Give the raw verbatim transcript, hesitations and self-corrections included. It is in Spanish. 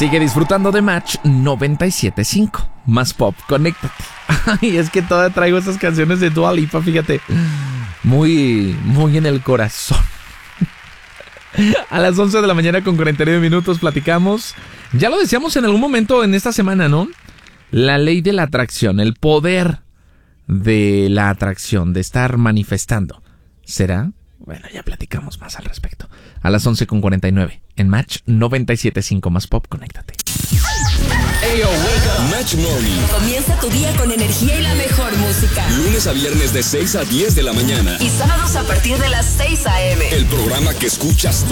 Sigue disfrutando de Match noventa y siete punto cinco. Más pop, conéctate. Ay, es que todavía traigo esas canciones de Dua Lipa, fíjate. Muy, muy en el corazón. A las once de la mañana con cuarenta y nueve minutos platicamos. Ya lo decíamos en algún momento en esta semana, ¿no? La ley de la atracción, el poder de la atracción, de estar manifestando. ¿Será? Bueno, ya platicamos más al respecto. A las once con cuarenta y nueve en Match noventa y siete punto cinco. Más pop, conéctate. Ayo, wake up. Match Morning. Comienza tu día con energía y la mejor música. Lunes a viernes de seis a diez de la mañana. Y sábados a partir de las seis a.m. El programa que escuchas